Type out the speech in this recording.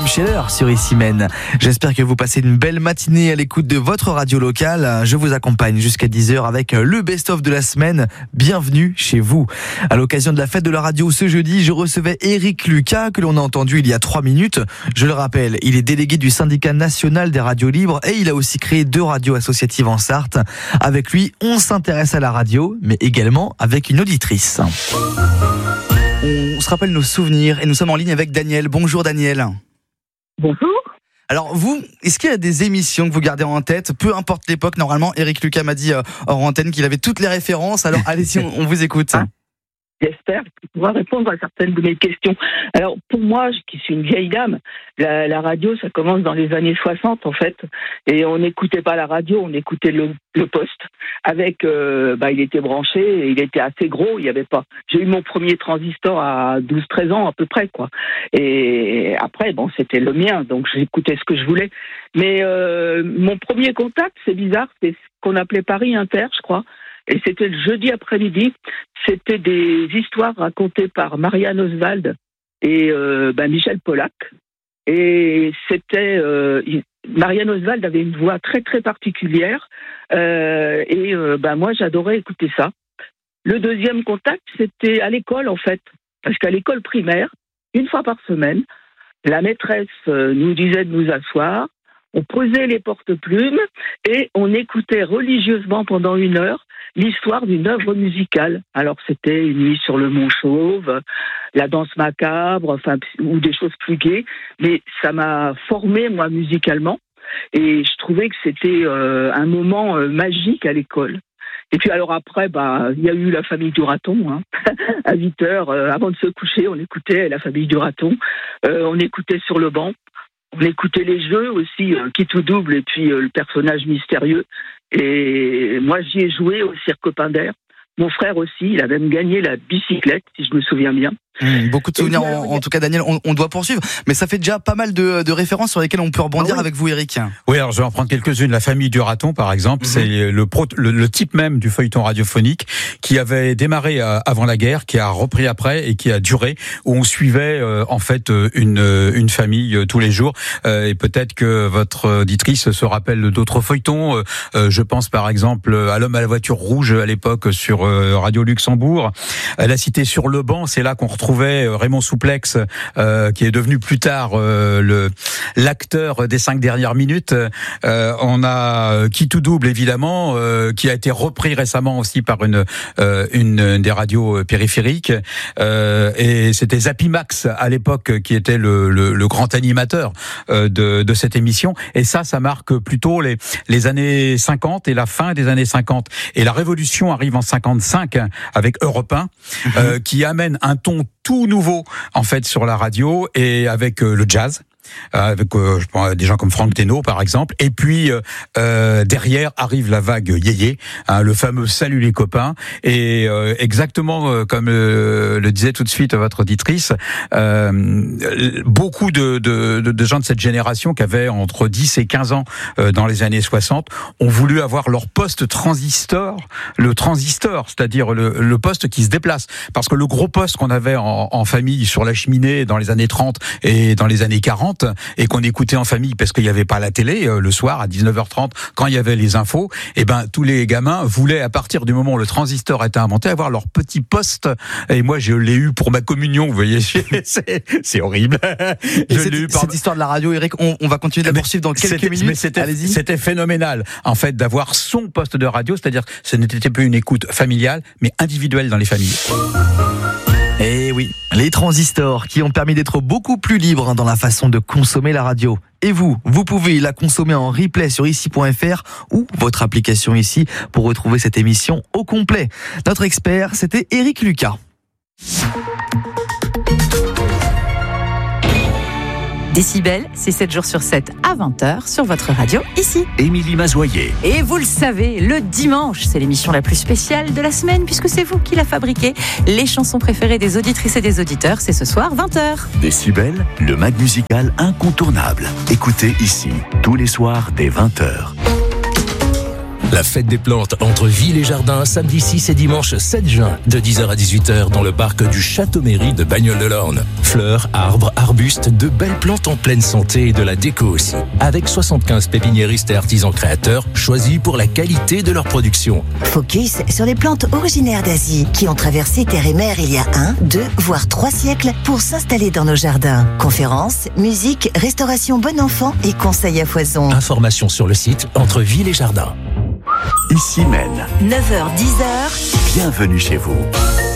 Scheller sur Ici Même. J'espère que vous passez une belle matinée à l'écoute de votre radio locale. Je vous accompagne jusqu'à 10h avec le best-of de la semaine. Bienvenue chez vous. À l'occasion de la fête de la radio ce jeudi, je recevais Éric Lucas, que l'on a entendu il y a 3 minutes. Je le rappelle, il est délégué du syndicat national des radios libres et il a aussi créé 2 radios associatives en Sarthe. Avec lui, on s'intéresse à la radio, mais également avec une auditrice. On se rappelle nos souvenirs et nous sommes en ligne avec Daniel. Bonjour Daniel. Bonjour. Alors vous, est-ce qu'il y a des émissions que vous gardez en tête, peu importe l'époque? Normalement, Éric Lucas m'a dit hors antenne qu'il avait toutes les références. Alors allez-y, on vous écoute. J'espère pouvoir répondre à certaines de mes questions. Alors, pour moi, qui suis une vieille dame, la radio, ça commence dans les années 60, en fait. Et on n'écoutait pas la radio, on écoutait le poste. Avec, il était branché, et il était assez gros, il y avait pas. J'ai eu mon premier transistor à 12-13 ans, à peu près, quoi. Et après, c'était le mien, donc j'écoutais ce que je voulais. Mais mon premier contact, c'est bizarre, c'est ce qu'on appelait Paris Inter, je crois. Et c'était le jeudi après-midi. C'était des histoires racontées par Marianne Oswald et Michel Pollack. Et c'était Marianne Oswald avait une voix très très particulière. Moi j'adorais écouter ça. Le deuxième contact, c'était à l'école en fait, parce qu'à l'école primaire, une fois par semaine, la maîtresse nous disait de nous asseoir. On posait les porte-plumes et on écoutait religieusement pendant 1 heure l'histoire d'une œuvre musicale. Alors c'était Une nuit sur le Mont Chauve, La danse macabre, ou des choses plus gaies. Mais ça m'a formé moi musicalement et je trouvais que c'était un moment magique à l'école. Et puis alors après, il y a eu La famille du raton. À 8 heures, avant de se coucher, on écoutait La famille du raton. On écoutait Sur le banc. On écoutait les jeux aussi, Qui tout double et puis le personnage mystérieux. Et moi, j'y ai joué au Cirque Pinder. Mon frère aussi, il a même gagné la bicyclette, si je me souviens bien. Beaucoup de souvenirs, en tout cas Daniel, on doit poursuivre, mais ça fait déjà pas mal de références sur lesquelles on peut rebondir avec vous Éric. Oui, alors je vais en prendre quelques-unes. La famille du raton par exemple, c'est le type même du feuilleton radiophonique qui avait démarré avant la guerre, qui a repris après et qui a duré, où on suivait une famille tous les jours. Et peut-être que votre auditrice se rappelle d'autres feuilletons. Je pense par exemple à L'homme à la voiture rouge à l'époque sur Radio Luxembourg. La cité Sur le banc, c'est là qu'on retrouve Raymond Souplex, qui est devenu plus tard l'acteur des 5 dernières minutes. On a Qui tout double évidemment, qui a été repris récemment aussi par une des radios périphériques. Et c'était Zappy Max à l'époque qui était le grand animateur de cette émission. Et ça marque plutôt les années 50 et la fin des années 50. Et la révolution arrive en 55 avec Europe 1, qui amène un ton tout nouveau en fait sur la radio et avec le jazz. Avec je pense des gens comme Franck Teno par exemple, et puis derrière arrive la vague yéyé, le fameux Salut les copains, et exactement comme le disait tout de suite votre auditrice, beaucoup de gens de cette génération qui avaient entre 10 et 15 ans dans les années 60 ont voulu avoir leur poste transistor, le transistor, c'est-à-dire le poste qui se déplace, parce que le gros poste qu'on avait en famille sur la cheminée dans les années 30 et dans les années 40 et qu'on écoutait en famille parce qu'il n'y avait pas la télé le soir à 19h30 quand il y avait les infos, et tous les gamins voulaient, à partir du moment où le transistor était inventé, avoir leur petit poste. Et moi je l'ai eu pour ma communion, vous voyez. C'est horrible. Cette histoire de la radio, Éric, on va continuer de la poursuivre dans quelques minutes. Mais c'était phénoménal en fait d'avoir son poste de radio, c'est-à-dire que ce n'était plus une écoute familiale mais individuelle dans les familles. Eh oui, les transistors qui ont permis d'être beaucoup plus libres dans la façon de consommer la radio. Et vous pouvez la consommer en replay sur ici.fr ou votre application ici pour retrouver cette émission au complet. Notre expert, c'était Éric Lucas. Décibel, c'est 7 jours sur 7 à 20h sur votre radio, ici. Émilie Mazoyer. Et vous le savez, le dimanche, c'est l'émission la plus spéciale de la semaine puisque c'est vous qui la fabriquez. Les chansons préférées des auditrices et des auditeurs, c'est ce soir 20h. Décibel, le mag musical incontournable. Écoutez ici, tous les soirs dès 20h. La fête des plantes entre ville et jardin, samedi 6 et dimanche 7 juin, de 10h à 18h dans le parc du Château-Mairie de Bagnoles-de-l'Orne. Fleurs, arbres, arbustes, de belles plantes en pleine santé et de la déco aussi. Avec 75 pépiniéristes et artisans créateurs choisis pour la qualité de leur production. Focus sur les plantes originaires d'Asie qui ont traversé terre et mer il y a 1, 2, voire 3 siècles pour s'installer dans nos jardins. Conférences, musique, restauration bon enfant et conseils à foison. Informations sur le site Entre Ville et Jardin. Ici Maine. 9h, 10h. Bienvenue chez vous.